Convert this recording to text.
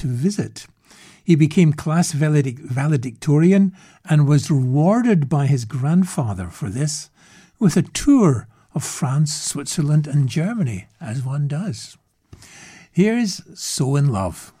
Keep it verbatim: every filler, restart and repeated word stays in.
to visit. He became class valedic- valedictorian and was rewarded by his grandfather for this with a tour of France, Switzerland and Germany, as one does. Here's So in Love.